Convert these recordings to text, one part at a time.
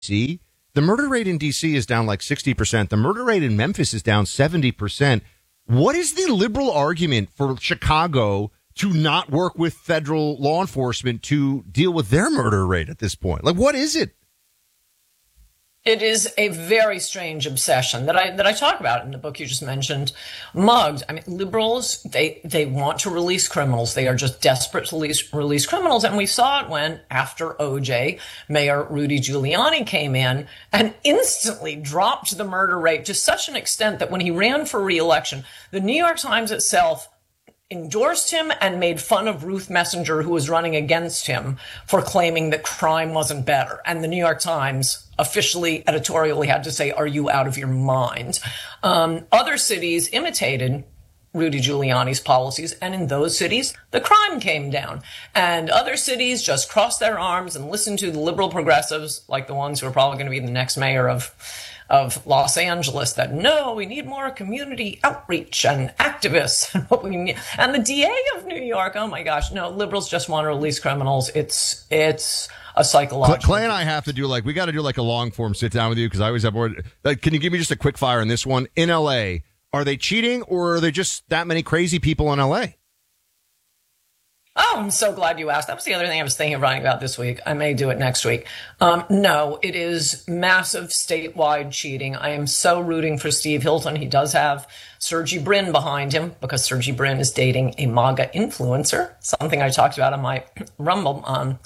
D.C. The murder rate in D.C. is down like 60%. The murder rate in Memphis is down 70%. What is the liberal argument for Chicago to not work with federal law enforcement to deal with their murder rate at this point? Like, what is it? It is a very strange obsession that I talk about in the book you just mentioned, Mugged. I mean, liberals, they want to release criminals. They are just desperate to release criminals. And we saw it when, after OJ, Mayor Rudy Giuliani came in and instantly dropped the murder rate to such an extent that when he ran for re-election, the New York Times itself endorsed him and made fun of Ruth Messenger, who was running against him, for claiming that crime wasn't better. And the New York Times officially, editorially had to say, "Are you out of your mind?" Other cities imitated Rudy Giuliani's policies, and in those cities, the crime came down. And other cities just crossed their arms and listened to the liberal progressives, like the ones who are probably going to be the next mayor of Los Angeles, that no, we need more community outreach and activists. And the DA of New York, oh my gosh, no, liberals just want to release criminals. It's a psychological. Clay and I have to do we got to do a long form sit down with you because I always have more. Can you give me just a quick fire on this one? In L.A., are they cheating or are there just that many crazy people in L.A.? Oh, I'm so glad you asked. That was the other thing I was thinking of writing about this week. I may do it next week. No, it is massive statewide cheating. I am so rooting for Steve Hilton. He does have Sergey Brin behind him because Sergey Brin is dating a MAGA influencer, something I talked about on my Rumble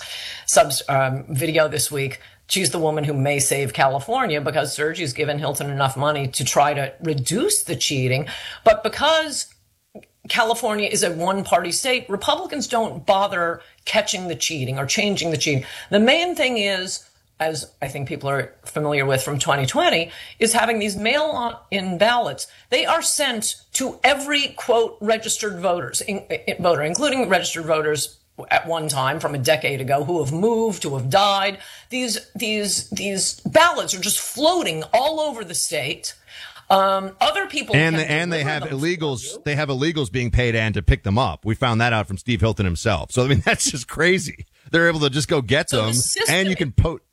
video this week. She's the woman who may save California because Sergey's given Hilton enough money to try to reduce the cheating. But because California is a one-party state, Republicans don't bother catching the cheating or changing the cheating. The main thing is, as I think people are familiar with from 2020, is having these mail-in ballots. They are sent to every, quote, registered voter, including registered voters at one time from a decade ago who have moved, who have died. These ballots are just floating all over the state. Other people and they have illegals. They have illegals being paid and to pick them up. We found that out from Steve Hilton himself. So I mean, that's just crazy. They're able to just go get them, and you can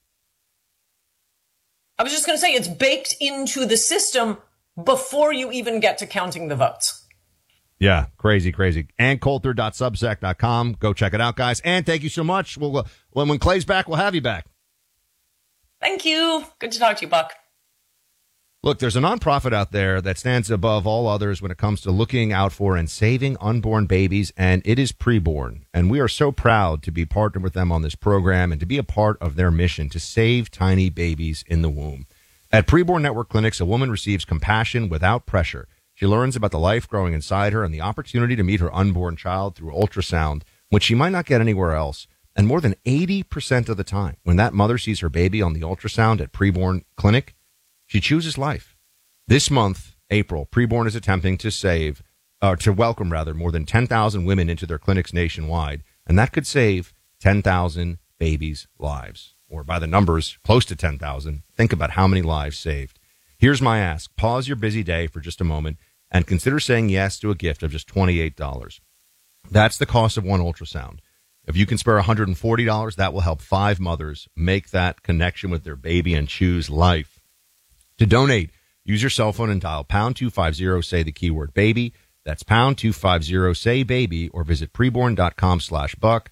I was just going to say it's baked into the system before you even get to counting the votes. Yeah, crazy. AnnCoulter.substack.com. Go check it out, guys. And thank you so much. When Clay's back, we'll have you back. Thank you. Good to talk to you, Buck. Look, there's a nonprofit out there that stands above all others when it comes to looking out for and saving unborn babies, and it is Preborn. And we are so proud to be partnered with them on this program and to be a part of their mission to save tiny babies in the womb. At Preborn Network Clinics, a woman receives compassion without pressure. She learns about the life growing inside her and the opportunity to meet her unborn child through ultrasound, which she might not get anywhere else. And more than 80% of the time, when that mother sees her baby on the ultrasound at Preborn Clinic, she chooses life. This month, April, Preborn is attempting to welcome more than 10,000 women into their clinics nationwide, and that could save 10,000 babies' lives. Or by the numbers, close to 10,000. Think about how many lives saved. Here's my ask. Pause your busy day for just a moment and consider saying yes to a gift of just $28. That's the cost of one ultrasound. If you can spare $140, that will help 5 mothers make that connection with their baby and choose life. To donate, use your cell phone and dial pound 250, say the keyword baby. That's pound 250, say baby, or visit preborn.com/buck,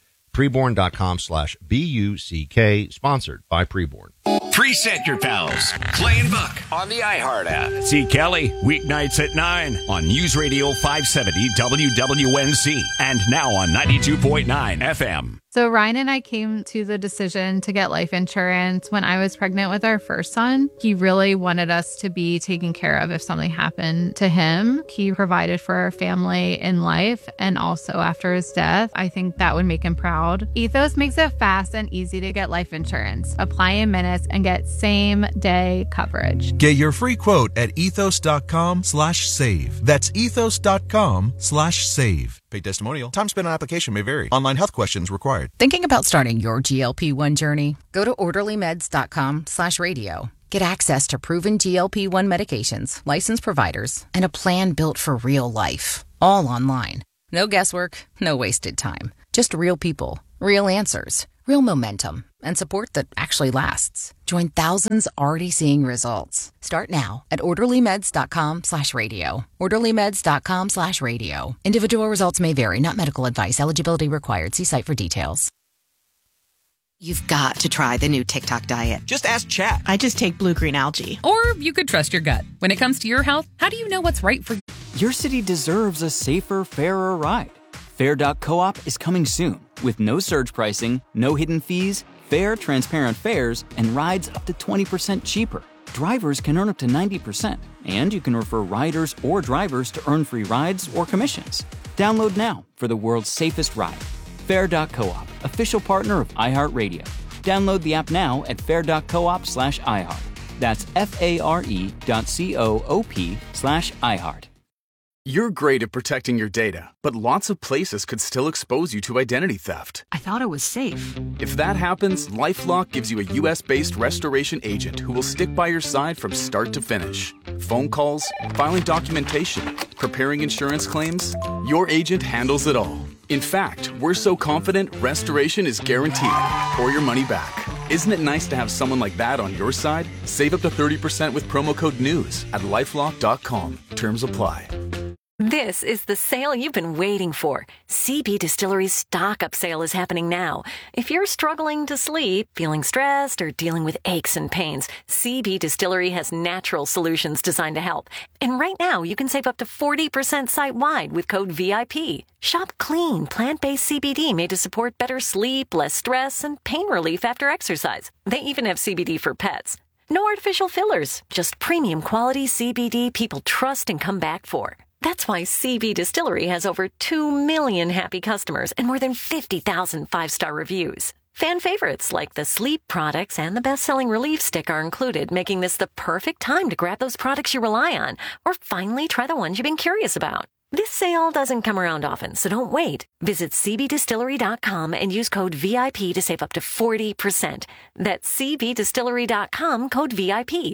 preborn.com/BUCK, sponsored by Preborn. Preset your pals. Clay and Buck on the iHeart app. See Kelly weeknights at 9 on News Radio 570 WWNC and now on 92.9 FM. So Ryan and I came to the decision to get life insurance when I was pregnant with our first son. He really wanted us to be taken care of if something happened to him. He provided for our family in life and also after his death. I think that would make him proud. Ethos makes it fast and easy to get life insurance. Apply in minutes and get same day coverage. Get your free quote at ethos.com/save. That's ethos.com/save. Paid testimonial. Time spent on application may vary. Online health questions required. Thinking about starting your GLP-1 journey? Go to orderlymeds.com/radio. Get access to proven GLP-1 medications, licensed providers, and a plan built for real life. All online. No guesswork, no wasted time. Just real people, real answers, Real momentum and support that actually lasts. Join thousands already seeing results. Start now at orderlymeds.com/radio. orderlymeds.com/radio. Individual results may vary, not medical advice. Eligibility required. See site for details. You've got to try the new TikTok diet. Just ask Chat. I just take blue-green algae. Or you could trust your gut. When it comes to your health, how do you know what's right for you? Your city deserves a safer, fairer ride. Fair.coop is coming soon with no surge pricing, no hidden fees, fair, transparent fares, and rides up to 20% cheaper. Drivers can earn up to 90%, and you can refer riders or drivers to earn free rides or commissions. Download now for the world's safest ride. Fair.coop, official partner of iHeartRadio. Download the app now at fair.coop/iHeart. That's FARE.coop/iHeart. You're great at protecting your data, but lots of places could still expose you to identity theft. I thought it was safe. If that happens, LifeLock gives you a U.S.-based restoration agent who will stick by your side from start to finish. Phone calls, filing documentation, preparing insurance claims, your agent handles it all. In fact, we're so confident restoration is guaranteed or your money back. Isn't it nice to have someone like that on your side? Save up to 30% with promo code NEWS at LifeLock.com. Terms apply. This is the sale you've been waiting for. CB Distillery's stock-up sale is happening now. If you're struggling to sleep, feeling stressed, or dealing with aches and pains, CB Distillery has natural solutions designed to help. And right now, you can save up to 40% site-wide with code VIP. Shop clean, plant-based CBD made to support better sleep, less stress, and pain relief after exercise. They even have CBD for pets. No artificial fillers, just premium quality CBD people trust and come back for. That's why CB Distillery has over 2 million happy customers and more than 50,000 five-star reviews. Fan favorites like the sleep products and the best-selling relief stick are included, making this the perfect time to grab those products you rely on or finally try the ones you've been curious about. This sale doesn't come around often, so don't wait. Visit cbdistillery.com and use code VIP to save up to 40%. That's cbdistillery.com, code VIP.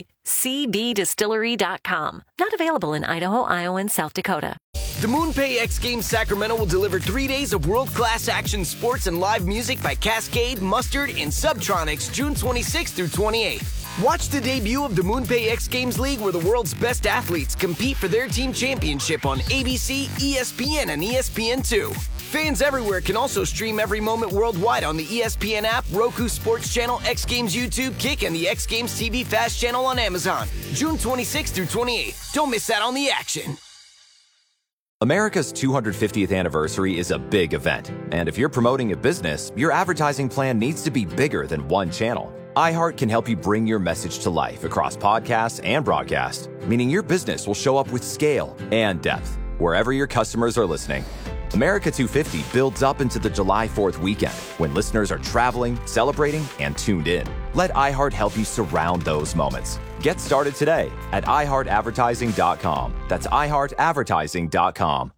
cbdistillery.com. Not available in Idaho, Iowa, and South Dakota. The MoonPay X Games Sacramento will deliver 3 days of world-class action sports and live music by Cascade, Mustard, and Subtronics June 26th through 28th. Watch the debut of the MoonPay X Games League where the world's best athletes compete for their team championship on ABC, ESPN, and ESPN2. Fans everywhere can also stream every moment worldwide on the ESPN app, Roku Sports Channel, X Games YouTube, Kick, and the X Games TV Fast Channel on Amazon. June 26th through 28th. Don't miss out on the action. America's 250th anniversary is a big event, and if you're promoting a business, your advertising plan needs to be bigger than one channel. iHeart can help you bring your message to life across podcasts and broadcast, meaning your business will show up with scale and depth wherever your customers are listening. America 250 builds up into the July 4th weekend when listeners are traveling, celebrating, and tuned in. Let iHeart help you surround those moments. Get started today at iHeartAdvertising.com. That's iHeartAdvertising.com.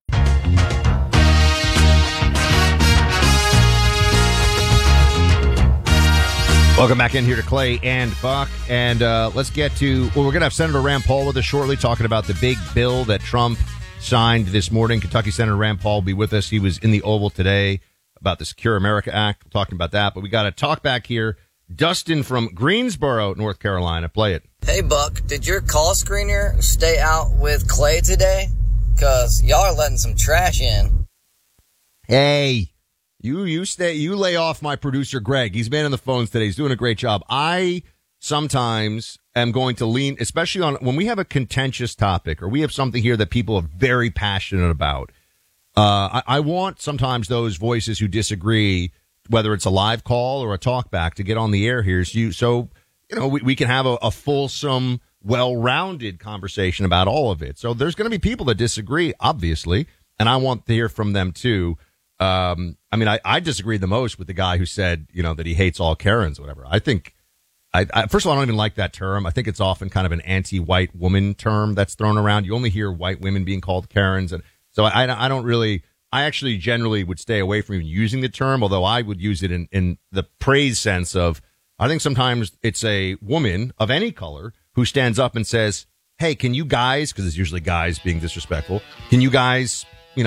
Welcome back in here to Clay and Buck. And let's get to, we're going to have Senator Rand Paul with us shortly talking about the big bill that Trump signed this morning. Kentucky Senator Rand Paul will be with us. He was in the Oval today about the Secure America Act. We're talking about that. But we got to talk back here. Dustin from Greensboro, North Carolina. Play it. Hey, Buck, did your call screener stay out with Clay today? Because y'all are letting some trash in. Hey, you lay off my producer, Greg. He's been on the phones today. He's doing a great job. I sometimes am going to lean, especially on when we have a contentious topic or we have something here that people are very passionate about. I want sometimes those voices who disagree, whether it's a live call or a talk back, to get on the air here. So we can have a fulsome, well-rounded conversation about all of it. So there's going to be people that disagree, obviously, and I want to hear from them too. I disagree the most with the guy who said, that he hates all Karens or whatever. I think, first of all, I don't even like that term. I think it's often kind of an anti-white woman term that's thrown around. You only hear white women being called Karens. And so I actually generally would stay away from even using the term, although I would use it in the praise sense of, I think sometimes it's a woman of any color who stands up and says, hey, can you guys, because it's usually guys being disrespectful, can you guys,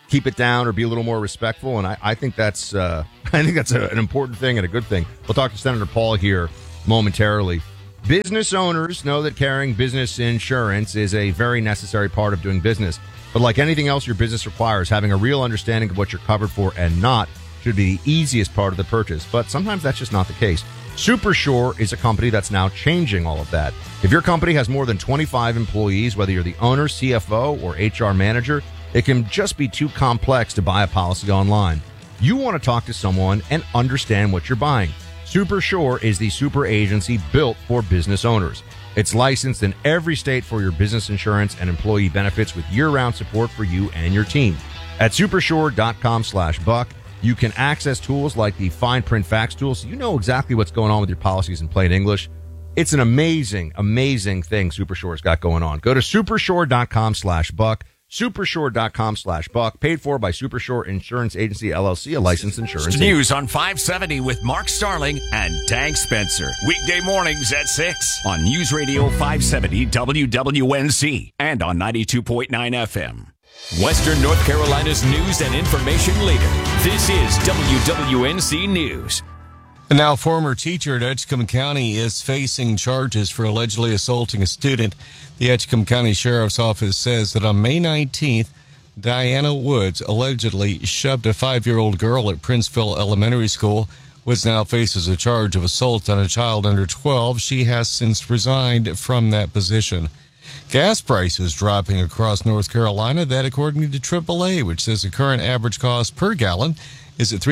keep it down or be a little more respectful. And I think that's an important thing and a good thing. We'll talk to Senator Paul here momentarily. Business owners know that carrying business insurance is a very necessary part of doing business. But like anything else your business requires, having a real understanding of what you're covered for and not should be the easiest part of the purchase. But sometimes that's just not the case. Supersure is a company that's now changing all of that. If your company has more than 25 employees, whether you're the owner, CFO, or HR manager, it can just be too complex to buy a policy online. You want to talk to someone and understand what you're buying. Supersure is the super agency built for business owners. It's licensed in every state for your business insurance and employee benefits with year-round support for you and your team. At supersure.com/buck, you can access tools like the fine print fax tool, so you know exactly what's going on with your policies in plain English. It's an amazing, amazing thing Supersure's got going on. Go to supersure.com/buck. Supersure.com/buck, paid for by Supersure Insurance Agency, LLC, a licensed insurance News on 570 with Mark Starling and Tank Spencer. Weekday mornings at 6 on News Radio 570 WWNC and on 92.9 FM. Western North Carolina's news and information leader. This is WWNC News. And now, former teacher at Edgecombe County is facing charges for allegedly assaulting a student. The Edgecombe County Sheriff's Office says that on May 19th, Diana Woods allegedly shoved a 5-year-old girl at Princeville Elementary School. Woods now faces a charge of assault on a child under 12. She has since resigned from that position. Gas prices dropping across North Carolina, that according to AAA, which says the current average cost per gallon is at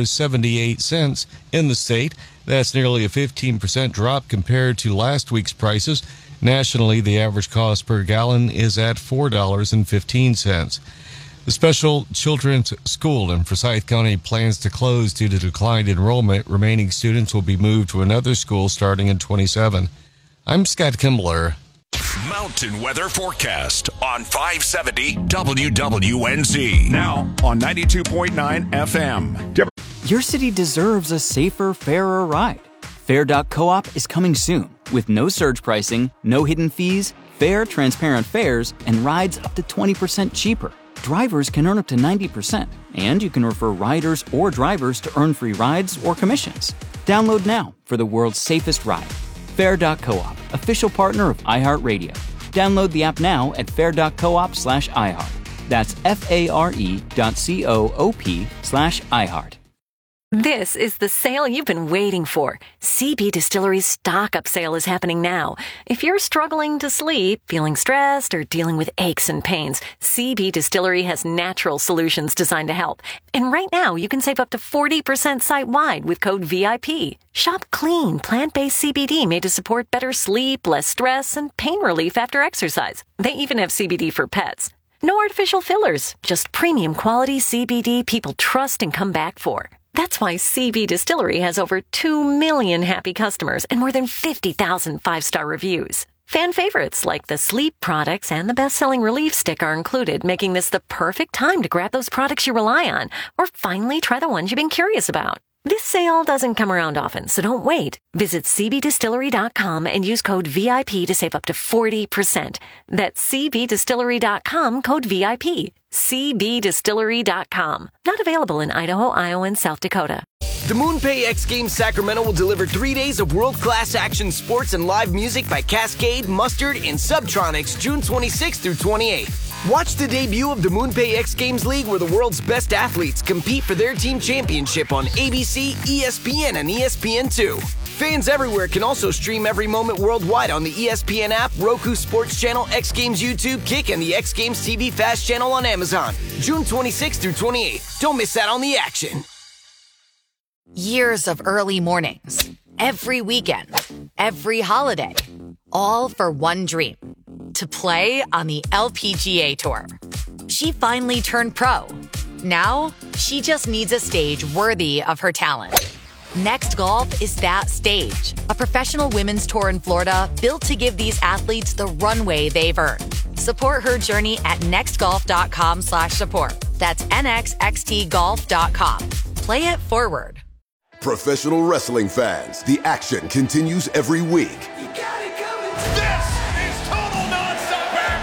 $3.78 in the state. That's nearly a 15% drop compared to last week's prices. Nationally, the average cost per gallon is at $4.15. The Special Children's School in Forsyth County plans to close due to declined enrollment. Remaining students will be moved to another school starting in 27. I'm Scott Kimbler. Mountain weather forecast on 570 WWNC. Now on 92.9 FM. Your city deserves a safer, fairer ride. Fair.coop is coming soon with no surge pricing, no hidden fees, fair, transparent fares, and rides up to 20% cheaper. Drivers can earn up to 90%, and you can refer riders or drivers to earn free rides or commissions. Download now for the world's safest ride. Fair.coop, official partner of iHeartRadio. Download the app now at fair.coop/iHeart. That's FARE.coop/iHeart. This is the sale you've been waiting for. CB Distillery's stock-up sale is happening now. If you're struggling to sleep, feeling stressed, or dealing with aches and pains, CB Distillery has natural solutions designed to help. And right now, you can save up to 40% site-wide with code VIP. Shop clean, plant-based CBD made to support better sleep, less stress, and pain relief after exercise. They even have CBD for pets. No artificial fillers, just premium quality CBD people trust and come back for. That's why CB Distillery has over 2 million happy customers and more than 50,000 5-star reviews. Fan favorites like the sleep products and the best-selling relief stick are included, making this the perfect time to grab those products you rely on or finally try the ones you've been curious about. This sale doesn't come around often, so don't wait. Visit cbdistillery.com and use code VIP to save up to 40%. That's cbdistillery.com, code VIP. cbdistillery.com. Not available in Idaho, Iowa, and South Dakota. The MoonPay X Games Sacramento will deliver 3 days of world-class action sports and live music by Cascade, Mustard, and Subtronics June 26th through 28th. Watch the debut of the MoonPay X Games League, where the world's best athletes compete for their team championship on ABC, ESPN, and ESPN2. Fans everywhere can also stream every moment worldwide on the ESPN app, Roku Sports Channel, X Games YouTube, Kick, and the X Games TV Fast channel on Amazon. June 26th through 28th. Don't miss out on the action. Years of early mornings, every weekend, every holiday, all for one dream, to play on the LPGA Tour. She finally turned pro. Now, she just needs a stage worthy of her talent. Next Golf is that stage, a professional women's tour in Florida built to give these athletes the runway they've earned. Support her journey at nextgolf.com/support. That's nxxtgolf.com. Play it forward. Professional wrestling fans, the action continues every week. This is total nonstop action.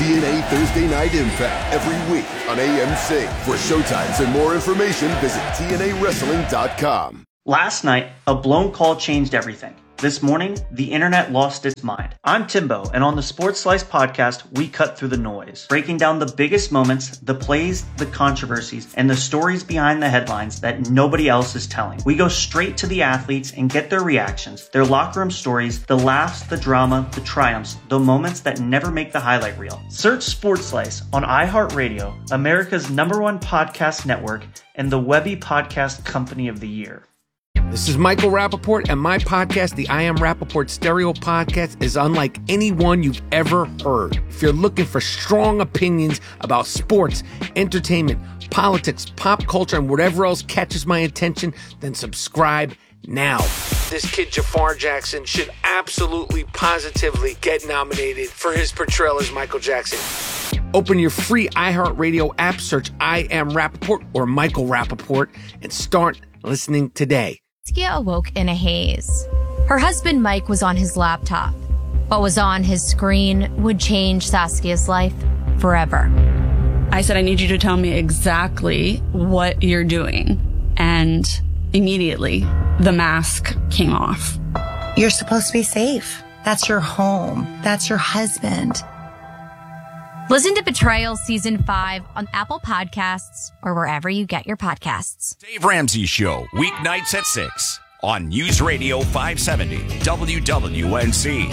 TNA Thursday Night Impact every week on AMC. For showtimes and more information, visit TNAWrestling.com. Last night, a blown call changed everything. This morning, the internet lost its mind. I'm Timbo, and on the Sports Slice podcast, we cut through the noise, breaking down the biggest moments, the plays, the controversies, and the stories behind the headlines that nobody else is telling. We go straight to the athletes and get their reactions, their locker room stories, the laughs, the drama, the triumphs, the moments that never make the highlight reel. Search Sports Slice on iHeartRadio, America's #1 podcast network, and the Webby Podcast Company of the Year. This is Michael Rappaport, and my podcast, the I Am Rappaport Stereo Podcast, is unlike any one you've ever heard. If you're looking for strong opinions about sports, entertainment, politics, pop culture, and whatever else catches my attention, then subscribe now. This kid Jafar Jackson should absolutely, positively get nominated for his portrayal as Michael Jackson. Open your free iHeartRadio app, search I Am Rappaport or Michael Rappaport, and start listening today. Saskia awoke in a haze. Her husband Mike was on his laptop. What was on his screen would change Saskia's life forever. I said, I need you to tell me exactly what you're doing. And immediately, the mask came off. You're supposed to be safe. That's your home. That's your husband. Listen to Betrayal Season 5 on Apple Podcasts or wherever you get your podcasts. Dave Ramsey Show, weeknights at 6 on News Radio 570 WWNC.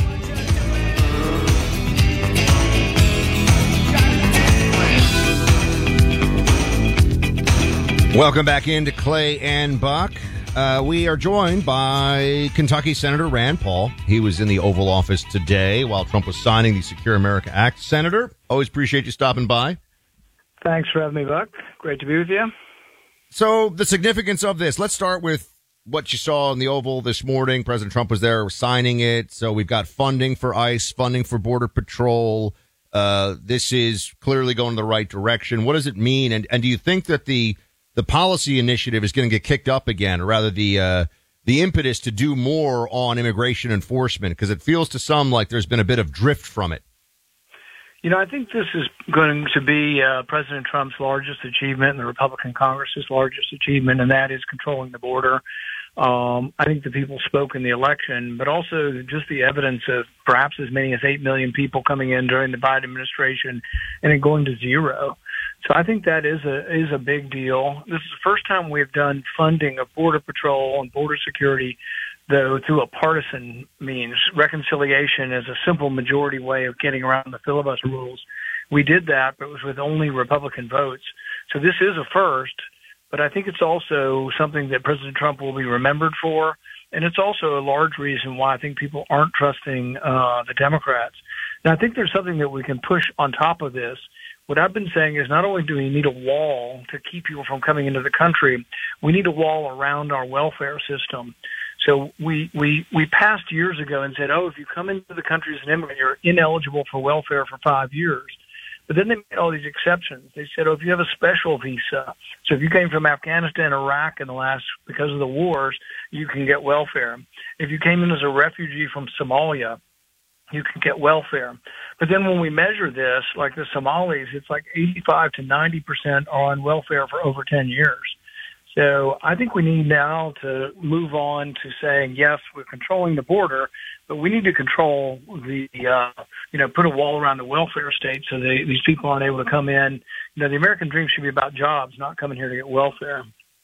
Welcome back into Clay and Buck. We are joined by Kentucky Senator Rand Paul. He was in the Oval Office today while Trump was signing the Secure America Act. Senator, always appreciate you stopping by. Thanks for having me, Buck. Great to be with you. So the significance of this, let's start with what you saw in the Oval this morning. President Trump was there signing it. So we've got funding for ICE, funding for Border Patrol. This is clearly going in the right direction. What does it mean? And do you think that the policy initiative is going to get kicked up again, or rather the impetus to do more on immigration enforcement? Because it feels to some like there's been a bit of drift from it. You know, I think this is going to be President Trump's largest achievement and the Republican Congress's largest achievement, and that is controlling the border. I think the people spoke in the election, but also just the evidence of perhaps as many as 8 million people coming in during the Biden administration and it going to zero. So I think that is a big deal. This is the first time we've done funding of Border Patrol and border security, though, through a partisan means. Reconciliation is a simple majority way of getting around the filibuster rules. We did that, but it was with only Republican votes. So this is a first, but I think it's also something that President Trump will be remembered for. And it's also a large reason why I think people aren't trusting the Democrats. Now, I think there's something that we can push on top of this. What I've been saying is not only do we need a wall to keep people from coming into the country, we need a wall around our welfare system. So we passed years ago and said, oh, if you come into the country as an immigrant, you're ineligible for welfare for 5 years. But then they made all these exceptions. They said, oh, if you have a special visa, so if you came from Afghanistan, Iraq because of the wars, you can get welfare. If you came in as a refugee from Somalia, you can get welfare. But then when we measure this, like the Somalis, it's like 85 to 90% are on welfare for over 10 years. So I think we need now to move on to saying, yes, we're controlling the border, but we need to control put a wall around the welfare state so these people aren't able to come in. You know, the American dream should be about jobs, not coming here to get welfare.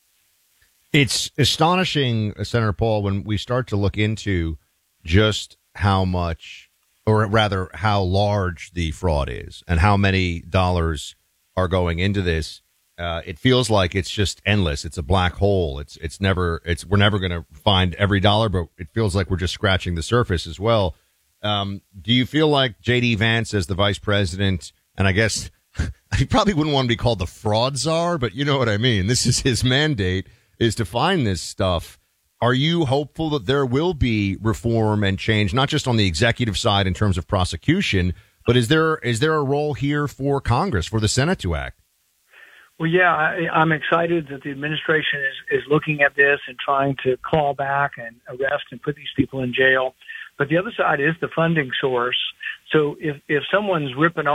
It's astonishing, Senator Paul, when we start to look into just how much, or rather how large the fraud is and how many dollars are going into this. It feels like it's just endless. It's a black hole. We're never going to find every dollar, but it feels like we're just scratching the surface as well. Do you feel like J.D. Vance as the vice president, and I guess he probably wouldn't want to be called the fraud czar, but you know what I mean. This is his mandate, is to find this stuff. Are you hopeful that there will be reform and change, not just on the executive side in terms of prosecution, but is there a role here for Congress, for the Senate to act? Well, yeah, I'm excited that the administration is looking at this and trying to claw back and arrest and put these people in jail. But the other side is the funding source. So if someone's ripping off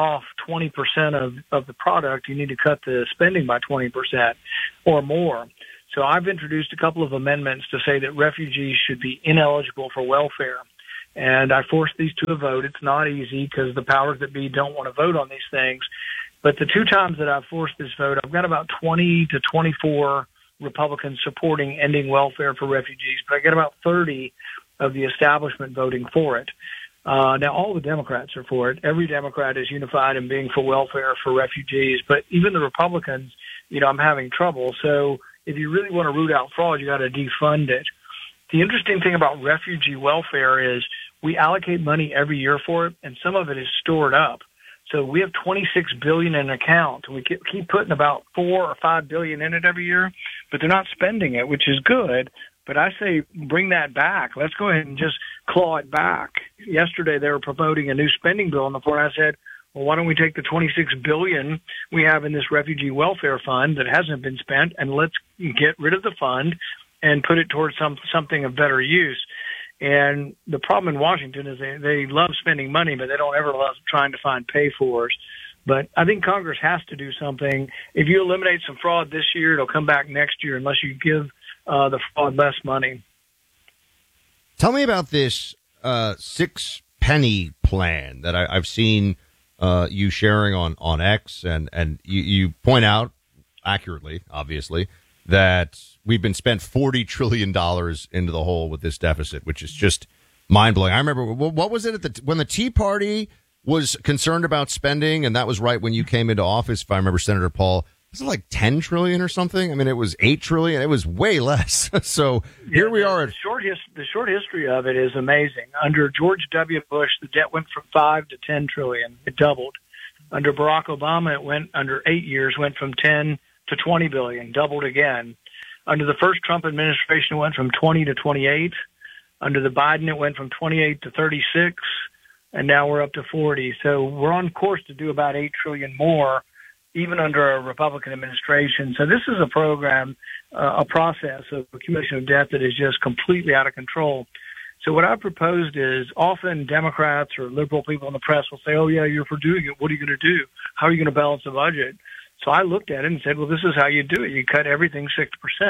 20% of the product, you need to cut the spending by 20% or more. So I've introduced a couple of amendments to say that refugees should be ineligible for welfare. And I forced these to a vote. It's not easy because the powers that be don't want to vote on these things. But the two times that I've forced this vote, I've got about 20 to 24 Republicans supporting ending welfare for refugees, but I get about 30 of the establishment voting for it. Now, all the Democrats are for it. Every Democrat is unified in being for welfare for refugees, but even the Republicans, I'm having trouble. So if you really want to root out fraud, you got to defund it. The interesting thing about refugee welfare is we allocate money every year for it, and some of it is stored up. So we have $26 billion in an account. We keep putting about $4 or $5 billion in it every year, but they're not spending it, which is good. But I say bring that back. Let's go ahead and just claw it back. Yesterday they were promoting a new spending bill on the floor. I said, well, why don't we take the $26 billion we have in this refugee welfare fund that hasn't been spent, and let's get rid of the fund and put it towards something of better use. And the problem in Washington is they love spending money, but they don't ever love trying to find pay-fors. But I think Congress has to do something. If you eliminate some fraud this year, it'll come back next year unless you give the fraud less money. Tell me about this 6 penny plan that I've seen you sharing on X, and you point out accurately, obviously, that we've been spent $40 trillion into the hole with this deficit, which is just mind-blowing. I remember, what was it when the Tea Party was concerned about spending, and that was right when you came into office, if I remember, Senator Paul, was it like 10 trillion or something? I mean, it was 8 trillion. It was way less. So here we are. The short history of it is amazing. Under George W. Bush, the debt went from 5 to 10 trillion. It doubled. Under Barack Obama, it went under 8 years, went from 10 to 20 billion, doubled again. Under the first Trump administration, it went from 20 to 28. Under the Biden, it went from 28 to 36, and now we're up to 40. So we're on course to do about 8 trillion more, even under a Republican administration. So this is a program, a process of accumulation of debt that is just completely out of control. So what I proposed is often Democrats or liberal people in the press will say, oh, yeah, you're for doing it. What are you going to do? How are you going to balance the budget? So I looked at it and said, well, this is how you do it. You cut everything 6%.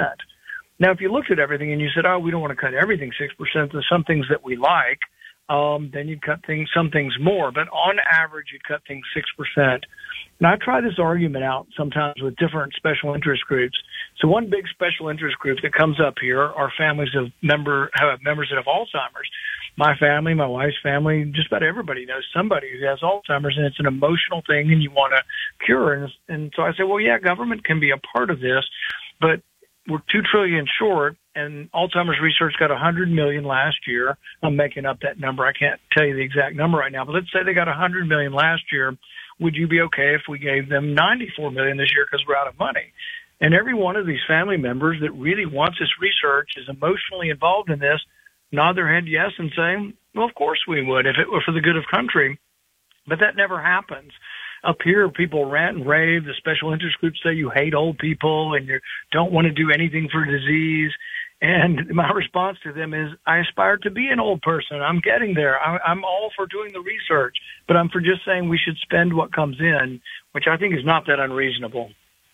Now, if you looked at everything and you said, oh, we don't want to cut everything 6%, there's some things that we like, then you'd cut some things more. But on average, you'd cut things 6%. And I try this argument out sometimes with different special interest groups. So one big special interest group that comes up here are families of members that have Alzheimer's. My family, my wife's family, just about everybody knows somebody who has Alzheimer's, and it's an emotional thing and you want to cure. And so I say, well, yeah, government can be a part of this, but we're $2 trillion short, and Alzheimer's research got $100 million last year. I'm making up that number. I can't tell you the exact number right now, but let's say they got $100 million last year. Would you be okay if we gave them $94 million this year because we're out of money? And every one of these family members that really wants this research, is emotionally involved in this, nod their head yes and say, well, of course we would if it were for the good of country. But that never happens. Up here, people rant and rave. The special interest groups say you hate old people and you don't want to do anything for disease. And my response to them is, I aspire to be an old person. I'm getting there. I'm all for doing the research, but I'm for just saying we should spend what comes in, which I think is not that unreasonable.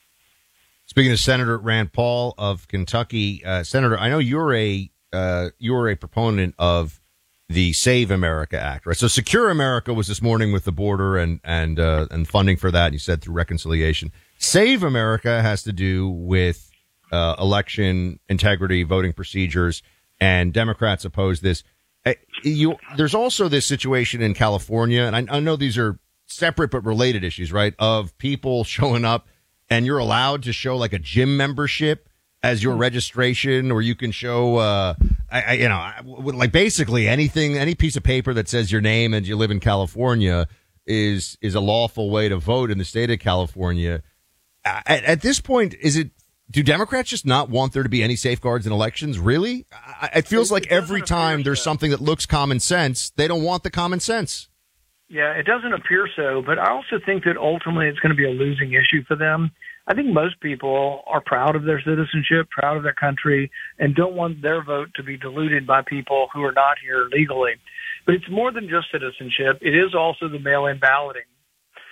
Speaking of Senator Rand Paul of Kentucky, Senator, I know you're a proponent of the Save America Act, right? So Secure America was this morning with the border and funding for that. You said through reconciliation. Save America has to do with election integrity, voting procedures, and Democrats oppose this. There's also this situation in California, and I know these are separate but related issues, right? Of people showing up, and you're allowed to show like a gym membership as your registration, or you can show, like basically anything, any piece of paper that says your name and you live in California is a lawful way to vote in the state of California. At this point, do Democrats just not want there to be any safeguards in elections? Really? It feels like every time there's something that looks common sense, they don't want the common sense. Yeah, it doesn't appear so, but I also think that ultimately it's going to be a losing issue for them. I think most people are proud of their citizenship, proud of their country, and don't want their vote to be diluted by people who are not here legally. But it's more than just citizenship. It is also the mail-in balloting.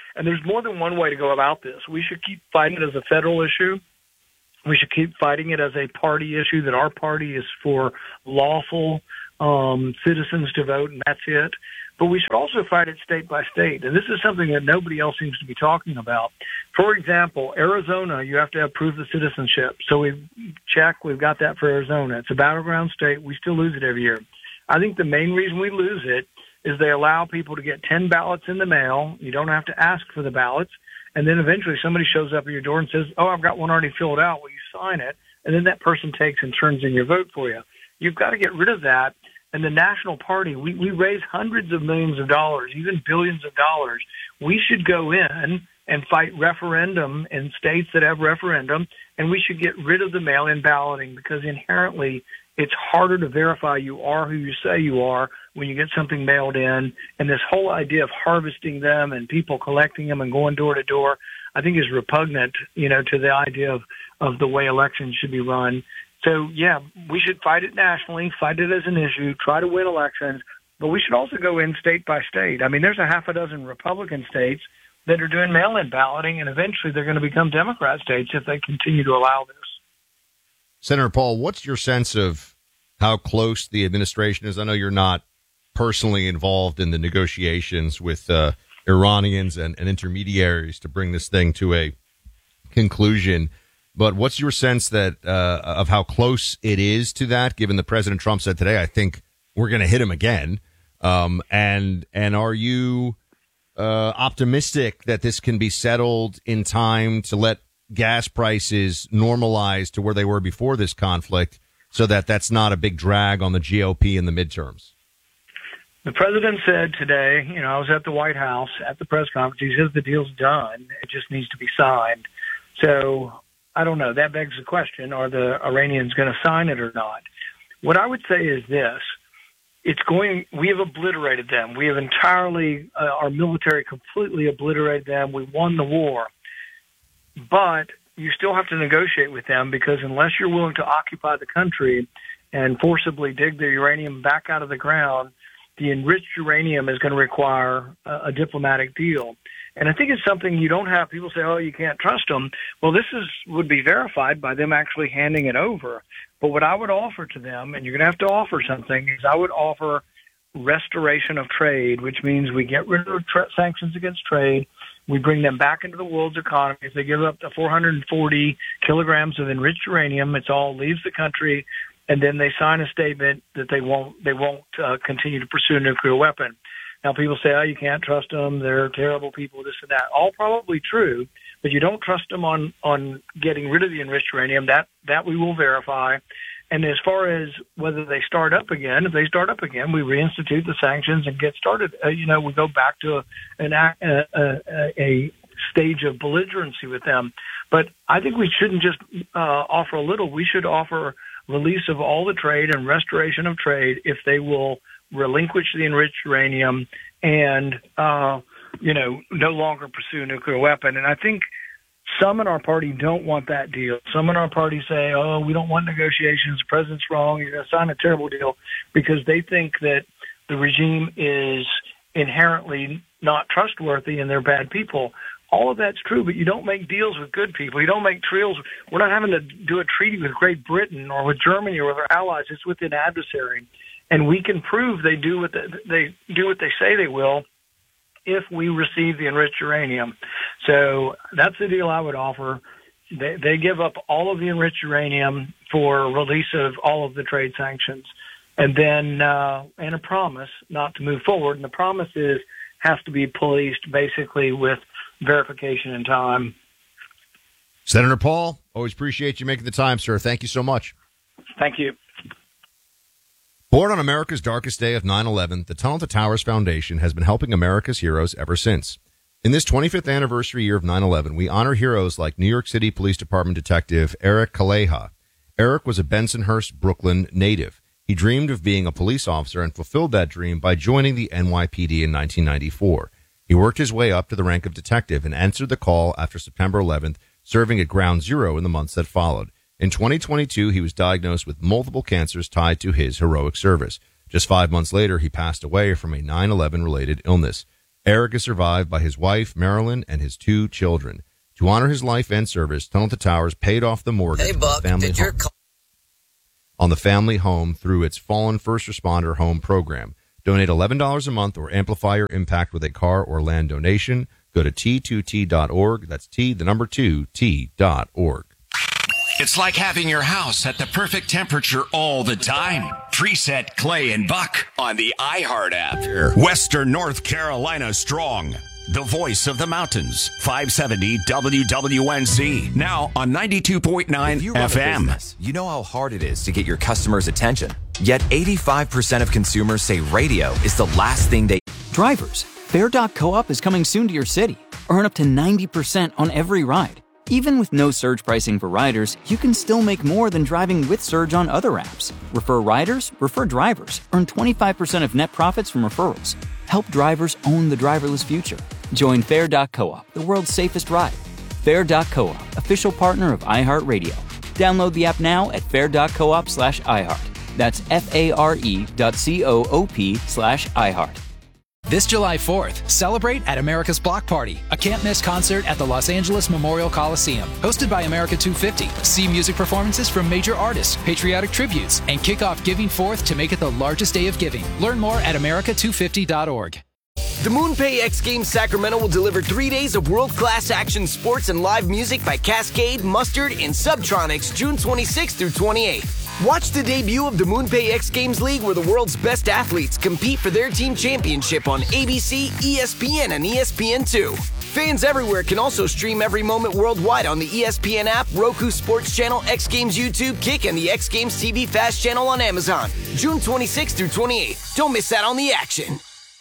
And there's more than one way to go about this. We should keep fighting it as a federal issue. We should keep fighting it as a party issue, that our party is for lawful citizens to vote, and that's it. But we should also fight it state by state. And this is something that nobody else seems to be talking about. For example, Arizona, you have to have proof of citizenship. So we've got that for Arizona. It's a battleground state. We still lose it every year. I think the main reason we lose it is they allow people to get 10 ballots in the mail. You don't have to ask for the ballots. And then eventually somebody shows up at your door and says, oh, I've got one already filled out. Will you sign it? And then that person takes and turns in your vote for you. You've got to get rid of that. And the National Party, we raise hundreds of millions of dollars, even billions of dollars. We should go in and fight referendum in states that have referendum, and we should get rid of the mail-in balloting, because inherently it's harder to verify you are who you say you are when you get something mailed in. And this whole idea of harvesting them and people collecting them and going door to door, I think is repugnant, to the idea of the way elections should be run. So, yeah, we should fight it nationally, fight it as an issue, try to win elections, but we should also go in state by state. I mean, there's a half a dozen Republican states that are doing mail-in balloting, and eventually they're going to become Democrat states if they continue to allow this. Senator Paul, what's your sense of how close the administration is? I know you're not personally involved in the negotiations with Iranians and intermediaries to bring this thing to a conclusion. But what's your sense that of how close it is to that, given that President Trump said today, I think we're going to hit him again? And are you optimistic that this can be settled in time to let gas prices normalize to where they were before this conflict, so that that's not a big drag on the GOP in the midterms? The president said today, I was at the White House at the press conference. He says the deal's done. It just needs to be signed. So I don't know. That begs the question, are the Iranians going to sign it or not? What I would say is this. We have obliterated them. We have entirely, our military completely obliterated them. We won the war. But you still have to negotiate with them, because unless you're willing to occupy the country and forcibly dig the uranium back out of the ground, the enriched uranium is going to require a diplomatic deal. And I think it's something you don't have. People say, oh, you can't trust them. Well, this would be verified by them actually handing it over. But what I would offer to them, and you're going to have to offer something, is I would offer restoration of trade, which means we get rid of sanctions against trade. We bring them back into the world's economy. If they give up the 440 kilograms of enriched uranium, it all leaves the country, and then they sign a statement that they won't continue to pursue a nuclear weapon. Now, people say, oh, you can't trust them. They're terrible people, this and that. All probably true, but you don't trust them on getting rid of the enriched uranium. That we will verify. And as far as whether they start up again, if they start up again, we reinstitute the sanctions and get started. We go back to a stage of belligerency with them. But I think we shouldn't just offer a little. We should offer release of all the trade and restoration of trade if they will relinquish the enriched uranium and, no longer pursue a nuclear weapon. And I think some in our party don't want that deal. Some in our party say, oh, we don't want negotiations. The president's wrong. You're going to sign a terrible deal, because they think that the regime is inherently not trustworthy and they're bad people. All of that's true, but you don't make deals with good people. You don't make deals. We're not having to do a treaty with Great Britain or with Germany or with our allies. It's with an adversary. And we can prove they do what they say they will if we receive the enriched uranium. So that's the deal I would offer. They give up all of the enriched uranium for release of all of the trade sanctions, and then and a promise not to move forward. And the promise has to be policed basically with verification in time. Senator Paul, always appreciate you making the time, sir. Thank you so much. Thank you. Born on America's darkest day of 9/11, the Tunnel to Towers Foundation has been helping America's heroes ever since. In this 25th anniversary year of 9/11, we honor heroes like New York City Police Department Detective Eric Kaleha. Eric was a Bensonhurst, Brooklyn native. He dreamed of being a police officer and fulfilled that dream by joining the NYPD in 1994. He worked his way up to the rank of detective and answered the call after September 11th, serving at Ground Zero in the months that followed. In 2022, he was diagnosed with multiple cancers tied to his heroic service. Just 5 months later, he passed away from a 9/11 related illness. Eric is survived by his wife, Marilyn, and his 2 children. To honor his life and service, Tunnel to Towers paid off the mortgage on the family home through its Fallen First Responder Home program. Donate $11 a month or amplify your impact with a car or land donation. Go to T2T.org. That's T2T.org. It's like having your house at the perfect temperature all the time. Preset Clay and Buck on the iHeart app. Western North Carolina strong. The voice of the mountains. 570 WWNC. Now on 92.9 FM. Business, you know how hard it is to get your customers' attention. Yet 85% of consumers say radio is the last thing they... Drivers, Fair.coop is coming soon to your city. Earn up to 90% on every ride. Even with no surge pricing for riders, you can still make more than driving with surge on other apps. Refer riders, refer drivers. Earn 25% of net profits from referrals. Help drivers own the driverless future. Join Fair.coop, the world's safest ride. Fair.coop, official partner of iHeartRadio. Download the app now at fair.coop/iHeart. That's FARE.coop/iHeart. This July 4th, celebrate at America's Block Party, a can't-miss concert at the Los Angeles Memorial Coliseum. Hosted by America 250, see music performances from major artists, patriotic tributes, and kick off Giving Forth to make it the largest day of giving. Learn more at America250.org. The MoonPay X Games Sacramento will deliver 3 days of world-class action sports and live music by Cascade, Mustard, and Subtronics June 26th through 28th. Watch the debut of the MoonPay X Games League where the world's best athletes compete for their team championship on ABC, ESPN, and ESPN2. Fans everywhere can also stream every moment worldwide on the ESPN app, Roku Sports Channel, X Games YouTube, Kick, and the X Games TV Fast channel on Amazon. June 26th through 28th. Don't miss out on the action.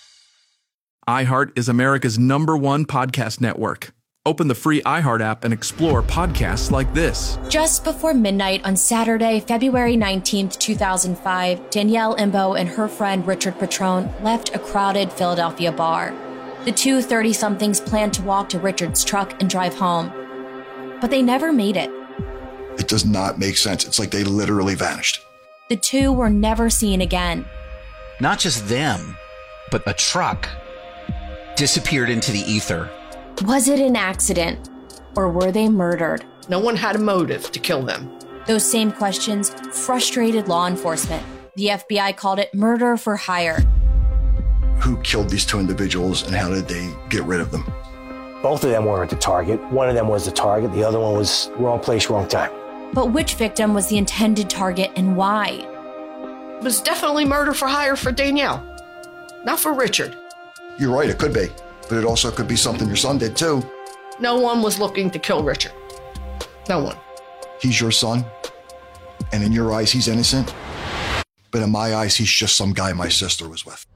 iHeart is America's #1 podcast network. Open the free iHeart app and explore podcasts like this. Just before midnight on Saturday, February 19th, 2005, Danielle Imbo and her friend Richard Petrone left a crowded Philadelphia bar. The two 30-somethings planned to walk to Richard's truck and drive home, but they never made it. It does not make sense. It's like they literally vanished. The two were never seen again. Not just them, but a truck disappeared into the ether. Was it an accident, or were they murdered? No one had a motive to kill them. Those same questions frustrated law enforcement. The FBI called it murder for hire. Who killed these 2 individuals and how did they get rid of them? Both of them weren't the target. One of them was the target. The other one was wrong place, wrong time. But which victim was the intended target and why? It was definitely murder for hire for Danielle, not for Richard. You're right, it could be. But it also could be something your son did too. No one was looking to kill Richard. No one. He's your son, and in your eyes, he's innocent. But in my eyes, he's just some guy my sister was with.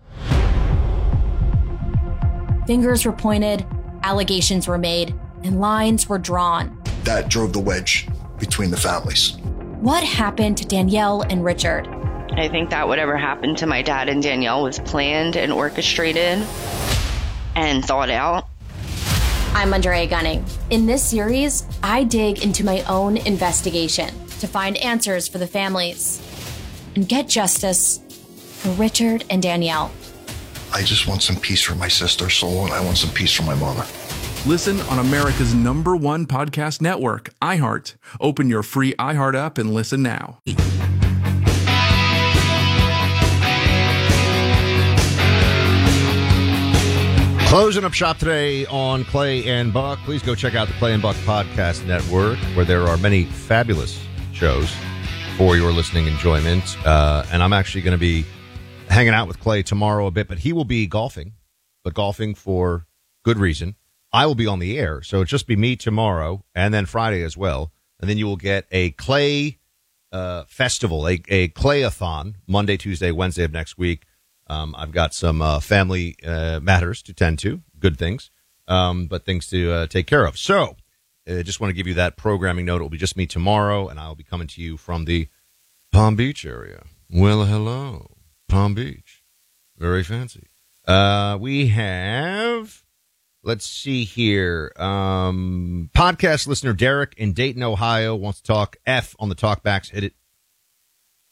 Fingers were pointed, allegations were made, and lines were drawn. That drove the wedge between the families. What happened to Danielle and Richard? I think that whatever happened to my dad and Danielle was planned and orchestrated and thought out. I'm Andrea Gunning. In this series, I dig into my own investigation to find answers for the families and get justice for Richard and Danielle. I just want some peace for my sister's soul, and I want some peace for my mother. Listen on America's #1 podcast network, iHeart. Open your free iHeart app and listen now. Closing up shop today on Clay and Buck. Please go check out the Clay and Buck Podcast Network, where there are many fabulous shows for your listening enjoyment. And I'm actually going to be hanging out with Clay tomorrow a bit, but he will be golfing, but golfing for good reason. I will be on the air, so it'll just be me tomorrow and then Friday as well. And then you will get a Clay festival, a Clayathon, Monday, Tuesday, Wednesday of next week. I've got some family matters to tend to, good things, but things to take care of. So just want to give you that programming note. It will be just me tomorrow, and I'll be coming to you from the Palm Beach area. Well, hello, Palm Beach. Very fancy. We have, let's see here, podcast listener Derek in Dayton, Ohio wants to talk F on the talkbacks. Hit it.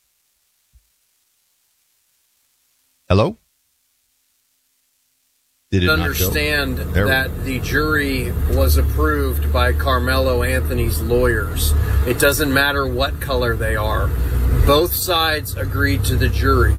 Hello? Did it not understand that the jury was approved by Carmelo Anthony's lawyers. It doesn't matter what color they are. Both sides agreed to the jury.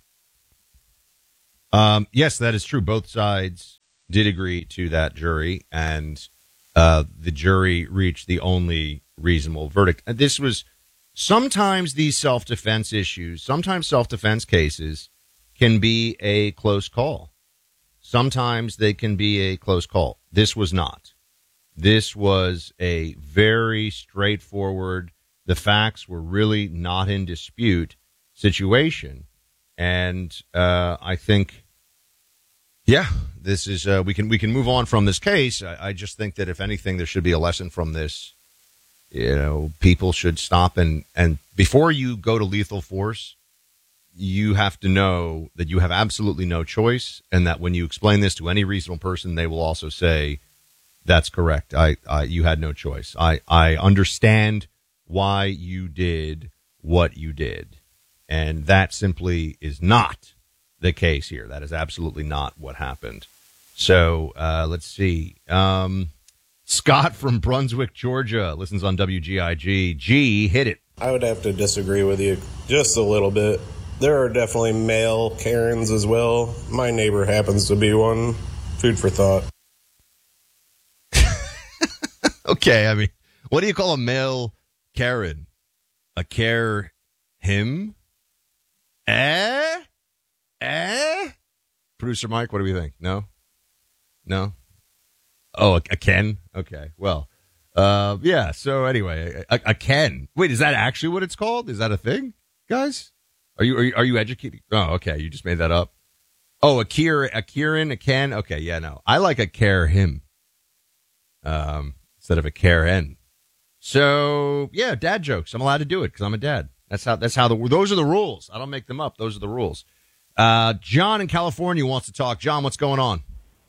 Yes, that is true. Both sides did agree to that jury, and the jury reached the only reasonable verdict. And this was sometimes these self-defense issues, sometimes self-defense cases can be a close call. Sometimes they can be a close call. This was not. This was a very straightforward, the facts were really not in dispute situation. And I think, yeah, this is we can move on from this case. I just think that if anything, there should be a lesson from this. You know, people should stop and before you go to lethal force, you have to know that you have absolutely no choice, and that when you explain this to any reasonable person, they will also say, that's correct. You had no choice. I understand why you did what you did. And that simply is not the case here. That is absolutely not what happened. So, let's see. Scott from Brunswick, Georgia, listens on WGIG. G, hit it. I would have to disagree with you just a little bit. There are definitely male Karens as well. My neighbor happens to be one. Food for thought. Okay, I mean, what do you call a male Karen? A care him? Producer Mike, what do we think? No? Oh, a Ken? Okay, well, yeah, so anyway, a Ken. Wait, is that actually what it's called? Is that a thing, guys? Are you educated? Oh, okay. You just made that up. Oh, a Kieran, a Ken. Okay. Yeah, no, I like a care him, instead of a Karen. So yeah, dad jokes. I'm allowed to do it because I'm a dad. Those are the rules. I don't make them up. Those are the rules. John in California wants to talk. John, what's going on?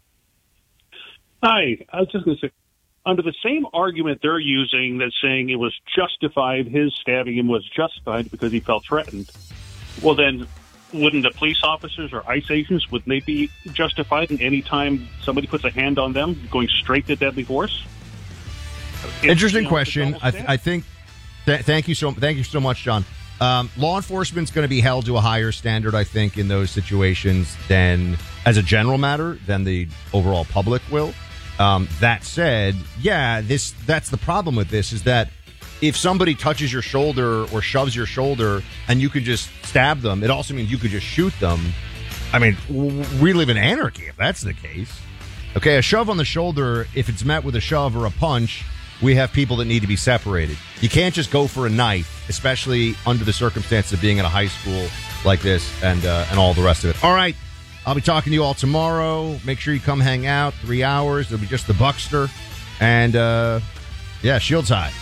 Hi. I was just going to say, under the same argument they're using that's saying it was justified, his stabbing him was justified because he felt threatened. Well, then, wouldn't the police officers or ICE agents, would they be justified in any time somebody puts a hand on them going straight to deadly force? Interesting question. I think. Thank you so much, John. Law enforcement's going to be held to a higher standard, I think, in those situations than, as a general matter, than the overall public will. That said, yeah, that's the problem with this is that if somebody touches your shoulder or shoves your shoulder and you could just stab them, it also means you could just shoot them. I mean, we live in anarchy if that's the case. Okay, a shove on the shoulder, if it's met with a shove or a punch, we have people that need to be separated. You can't just go for a knife, especially under the circumstances of being at a high school like this and all the rest of it. All right, I'll be talking to you all tomorrow. Make sure you come hang out. 3 hours. It'll be just the Buckster. And, yeah, shields high.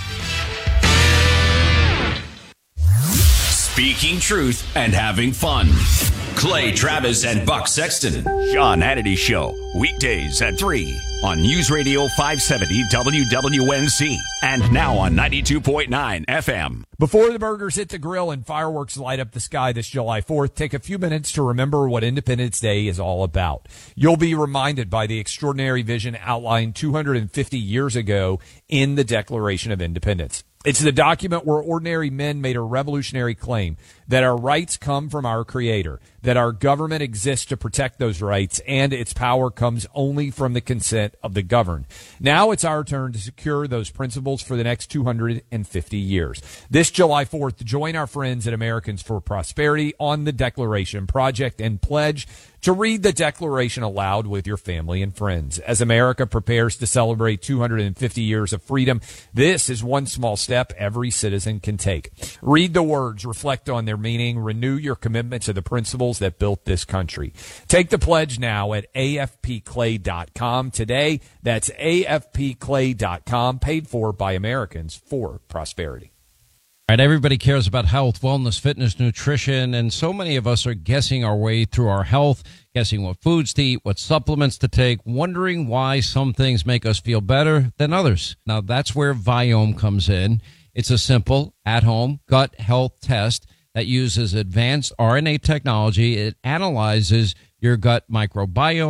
Speaking truth and having fun. Clay Travis and Buck Sexton. Sean Hannity Show. Weekdays at 3 on News Radio 570 WWNC. And now on 92.9 FM. Before the burgers hit the grill and fireworks light up the sky this July 4th, take a few minutes to remember what Independence Day is all about. You'll be reminded by the extraordinary vision outlined 250 years ago in the Declaration of Independence. It's the document where ordinary men made a revolutionary claim that our rights come from our Creator, that our government exists to protect those rights, and its power comes only from the consent of the governed. Now it's our turn to secure those principles for the next 250 years. This July 4th, join our friends at Americans for Prosperity on the Declaration Project and pledge to read the Declaration aloud with your family and friends. As America prepares to celebrate 250 years of freedom, this is one small step every citizen can take. Read the words, reflect on their meaning, renew your commitment to the principles that built this country. Take the pledge now at afpclay.com today. That's afpclay.com, paid for by Americans for Prosperity. All right, everybody cares about health, wellness, fitness, nutrition, and so many of us are guessing our way through our health, guessing what foods to eat, what supplements to take, wondering why some things make us feel better than others. Now, that's where Viome comes in. It's a simple, at-home gut health test that uses advanced RNA technology. It analyzes your gut microbiome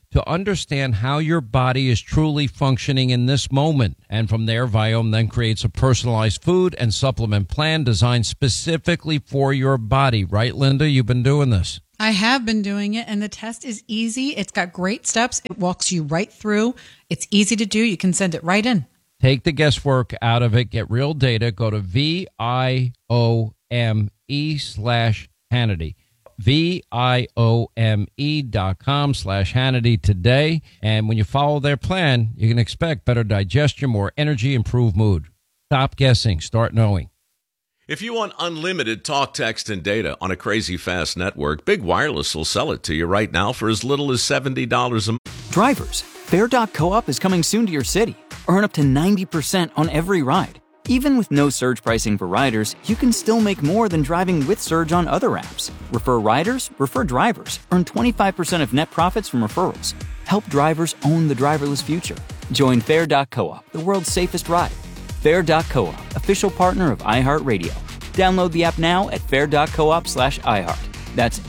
to understand how your body is truly functioning in this moment. And from there, Viome then creates a personalized food and supplement plan designed specifically for your body. Right, Linda? You've been doing this. I have been doing it, and the test is easy. It's got great steps. It walks you right through. It's easy to do. You can send it right in. Take the guesswork out of it. Get real data. Go to VIOME/Hannity. VIOME.com/Hannity today. And when you follow their plan, you can expect better digestion, more energy, improved mood. Stop guessing. Start knowing. If you want unlimited talk, text, and data on a crazy fast network, Big Wireless will sell it to you right now for as little as $70 a month. Drivers, Fair.coop is coming soon to your city. Earn up to 90% on every ride. Even with no surge pricing for riders, you can still make more than driving with surge on other apps. Refer riders, refer drivers. Earn 25% of net profits from referrals. Help drivers own the driverless future. Join Fair.coop, the world's safest ride. Fair.coop, official partner of iHeartRadio. Download the app now at fair.coop/iHeart. That's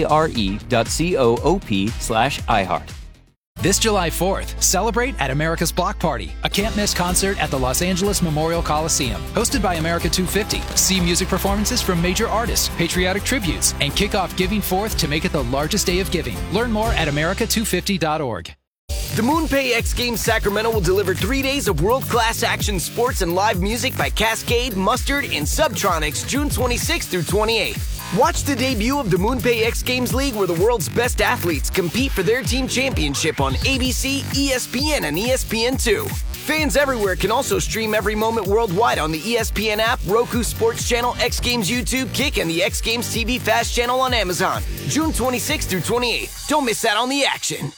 FARE.coop/iHeart. This July 4th, celebrate at America's Block Party, a can't-miss concert at the Los Angeles Memorial Coliseum. Hosted by America 250, see music performances from major artists, patriotic tributes, and kick off Giving Forth to make it the largest day of giving. Learn more at america250.org. The MoonPay X Games Sacramento will deliver 3 days of world-class action sports and live music by Cascade, Mustard, and Subtronics June 26th through 28th. Watch the debut of the MoonPay X Games League, where the world's best athletes compete for their team championship on ABC, ESPN, and ESPN2. Fans everywhere can also stream every moment worldwide on the ESPN app, Roku Sports Channel, X Games YouTube, Kick, and the X Games TV Fast channel on Amazon. June 26th through 28th. Don't miss out on the action.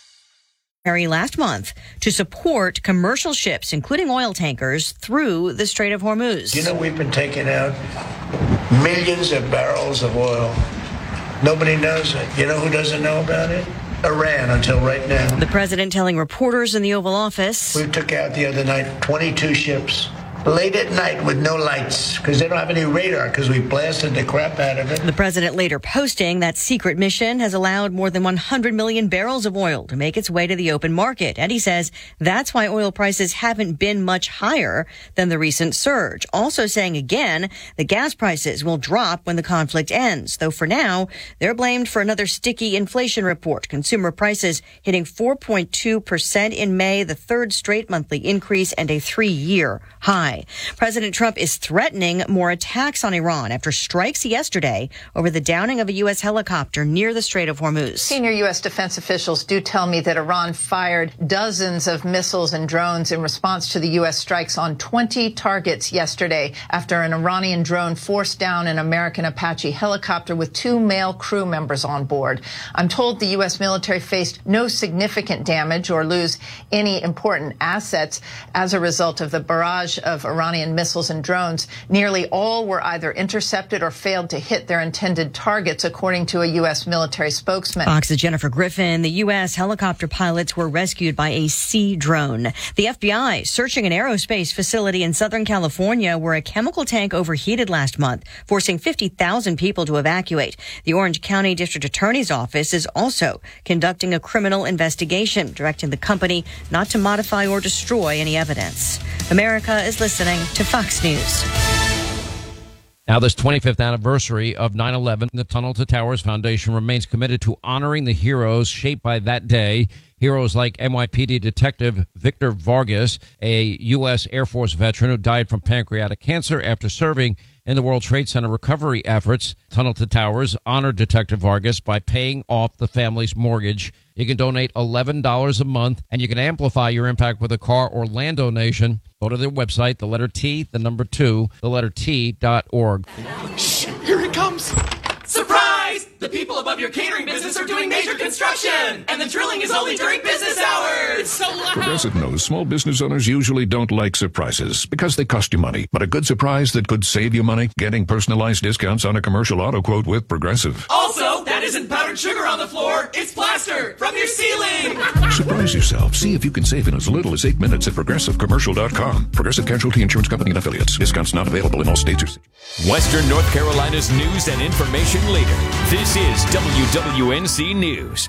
Last month to support commercial ships, including oil tankers, through the Strait of Hormuz. You know, we've been taking out millions of barrels of oil. Nobody knows it. You know who doesn't know about it? Iran, until right now. The president telling reporters in the Oval Office. We took out the other night 22 ships. Late at night with no lights because they don't have any radar because we blasted the crap out of it. The president later posting that secret mission has allowed more than 100 million barrels of oil to make its way to the open market. And he says that's why oil prices haven't been much higher than the recent surge. Also saying again, the gas prices will drop when the conflict ends. Though for now, they're blamed for another sticky inflation report. Consumer prices hitting 4.2% in May, the third straight monthly increase and a 3-year high. President Trump is threatening more attacks on Iran after strikes yesterday over the downing of a U.S. helicopter near the Strait of Hormuz. Senior U.S. defense officials do tell me that Iran fired dozens of missiles and drones in response to the U.S. strikes on 20 targets yesterday after an Iranian drone forced down an American Apache helicopter with 2 male crew members on board. I'm told the U.S. military faced no significant damage or lose any important assets as a result of the barrage of Iranian missiles and drones. Nearly all were either intercepted or failed to hit their intended targets, according to a U.S. military spokesman. Fox's Jennifer Griffin. The U.S. helicopter pilots were rescued by a sea drone. The FBI searching an aerospace facility in Southern California where a chemical tank overheated last month, forcing 50,000 people to evacuate. The Orange County District Attorney's Office is also conducting a criminal investigation, directing the company not to modify or destroy any evidence. America is listening to Fox News. Now, this 25th anniversary of 9/11, the Tunnel to Towers Foundation remains committed to honoring the heroes shaped by that day. Heroes like NYPD Detective Victor Vargas, a U.S. Air Force veteran who died from pancreatic cancer after serving in the World Trade Center recovery efforts. Tunnel to Towers honored Detective Vargas by paying off the family's mortgage. You can donate $11 a month, and you can amplify your impact with a car or land donation. Go to their website, the letter T, the number 2, the letter T.org. Shh, here it comes. Surprise! The people above your catering business are doing major construction, and the drilling is only during business hours. It's so loud. Progressive knows small business owners usually don't like surprises because they cost you money. But a good surprise that could save you money, getting personalized discounts on a commercial auto quote with Progressive. Also, that isn't powdered sugar on the floor. It's plaster from your ceiling. Surprise yourself. See if you can save in as little as 8 minutes at ProgressiveCommercial.com. Progressive Casualty Insurance Company and Affiliates. Discounts not available in all states. Western North Carolina's news and information leader. This is WWNC News.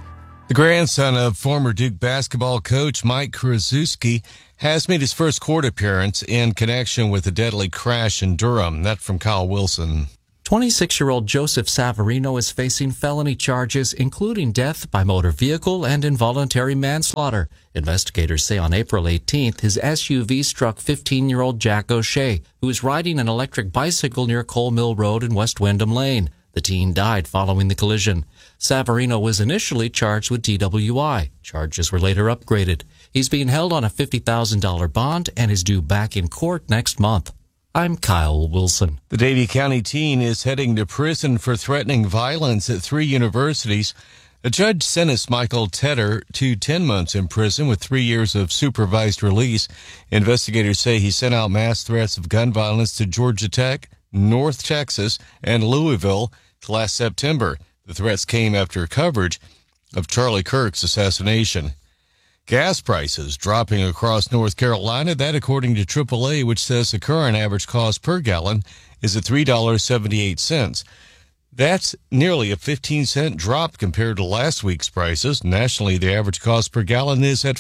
The grandson of former Duke basketball coach Mike Krzyzewski has made his first court appearance in connection with a deadly crash in Durham. That from Kyle Wilson. 26-year-old Joseph Savarino is facing felony charges, including death by motor vehicle and involuntary manslaughter. Investigators say on April 18th, his SUV struck 15-year-old Jack O'Shea, who was riding an electric bicycle near Cole Mill Road in West Wyndham Lane. The teen died following the collision. Savarino was initially charged with DWI. Charges were later upgraded. He's being held on a $50,000 bond and is due back in court next month. I'm Kyle Wilson. The Davie County teen is heading to prison for threatening violence at 3 universities. A judge sentenced Michael Tedder to 10 months in prison with 3 years of supervised release. Investigators say he sent out mass threats of gun violence to Georgia Tech, North Texas, and Louisville last September. The threats came after coverage of Charlie Kirk's assassination. Gas prices dropping across North Carolina, that according to AAA, which says the current average cost per gallon is at $3.78. That's nearly a 15-cent drop compared to last week's prices. Nationally, the average cost per gallon is at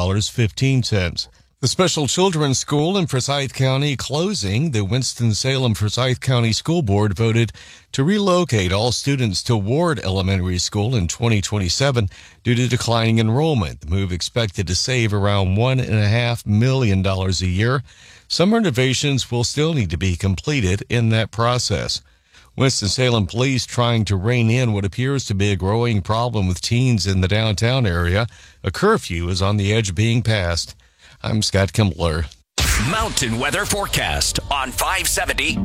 $4.15. The Special Children's School in Forsyth County closing. The Winston-Salem-Forsyth County School Board voted to relocate all students to Ward Elementary School in 2027 due to declining enrollment. The move expected to save around $1.5 million a year. Some renovations will still need to be completed in that process. Winston-Salem police trying to rein in what appears to be a growing problem with teens in the downtown area. A curfew is on the edge of being passed. I'm Scott Kimbler. Mountain weather forecast on 570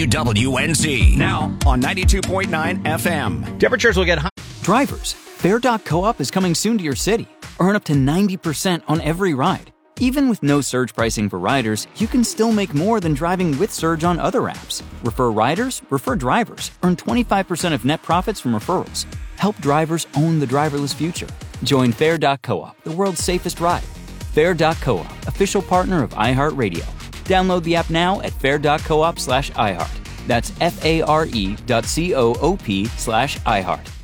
WWNZ. Now on 92.9 FM. Temperatures will get high. Drivers, Fair.coop is coming soon to your city. Earn up to 90% on every ride. Even with no surge pricing for riders, you can still make more than driving with surge on other apps. Refer riders, refer drivers. Earn 25% of net profits from referrals. Help drivers own the driverless future. Join Fair.coop, the world's safest ride. Fair.coop, official partner of iHeartRadio. Download the app now at fair.coop/iHeart. That's FARE.coop/iHeart.